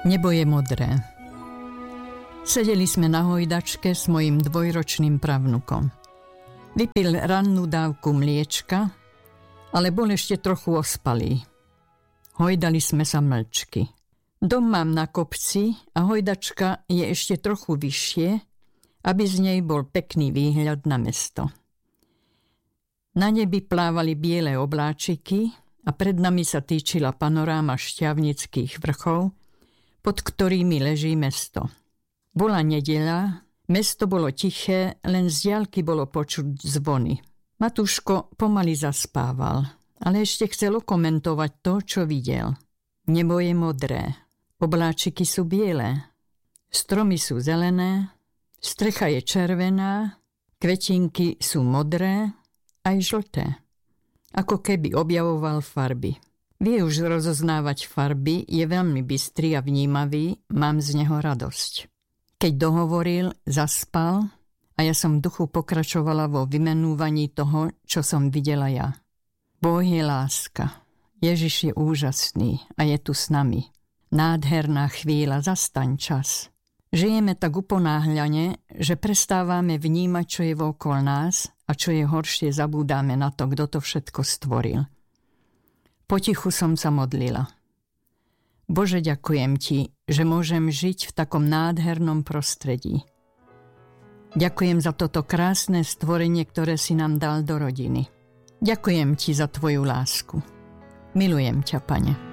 Nebo je modré. Sedeli sme na hojdačke s mojím dvojročným pravnukom. Vypil rannú dávku mliečka, ale bol ešte trochu ospalý. Hojdali sme sa mlčky. Dom mám na kopci a hojdačka je ešte trochu vyššie, aby z nej bol pekný výhľad na mesto. Na nebi plávali biele obláčiky a pred nami sa týčila panoráma šťavnických vrchov, pod ktorými leží mesto. Bola nedeľa, mesto bolo tiché, len z diaľky bolo počuť zvony. Matúško pomaly zaspával, ale ešte chcel komentovať to, čo videl. Nebo je modré, obláčiky sú biele, stromy sú zelené, strecha je červená, kvetinky sú modré, aj žlté. Ako keby objavoval farby. Vie už rozoznávať farby, je veľmi bystrý a vnímavý, mám z neho radosť. Keď dohovoril, zaspal a ja som v duchu pokračovala vo vymenúvaní toho, čo som videla ja. Boh je láska, Ježiš je úžasný a je tu s nami. Nádherná chvíľa, zastaň čas. Žijeme tak uponáhľane, že prestávame vnímať, čo je okolo nás a čo je horšie, zabúdame na to, kto to všetko stvoril. Potichu som sa modlila. Bože, ďakujem ti, že môžem žiť v takom nádhernom prostredí. Ďakujem za toto krásne stvorenie, ktoré si nám dal do rodiny. Ďakujem ti za tvoju lásku. Milujem ťa, Pane.